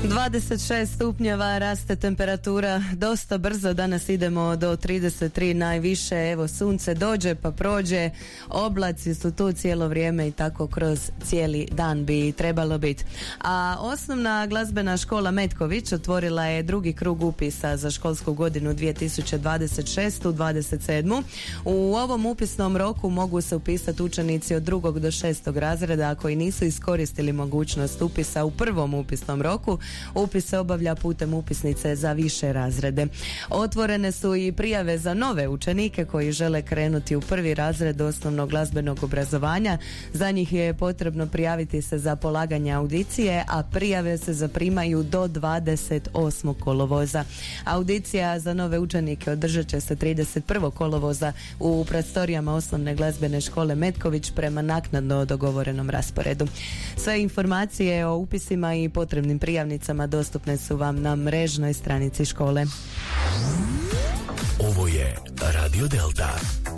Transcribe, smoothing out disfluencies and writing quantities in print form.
26 stupnjeva raste temperatura dosta brzo, danas idemo do 33 najviše, evo sunce dođe pa prođe, oblaci su tu cijelo vrijeme i tako kroz cijeli dan bi trebalo biti. A osnovna glazbena škola Metković otvorila je drugi krug upisa za školsku godinu 2026-27. U ovom upisnom roku mogu se upisati učenici od 2. do 6. razreda koji nisu iskoristili mogućnost upisa u prvom upisnom roku. Upis se obavlja putem upisnice za više razrede. Otvorene su i prijave za nove učenike koji žele krenuti u prvi razred osnovnog glazbenog obrazovanja. Za njih je potrebno prijaviti se za polaganje audicije, a prijave se zaprimaju do 28. kolovoza. Audicija za nove učenike održat će se 31. kolovoza u prostorijama osnovne glazbene škole Metković prema naknadno dogovorenom rasporedu. Sve informacije o upisima i potrebnim prijavnicama dostupne su vam na mrežnoj stranici škole. Ovo je Radio Delta.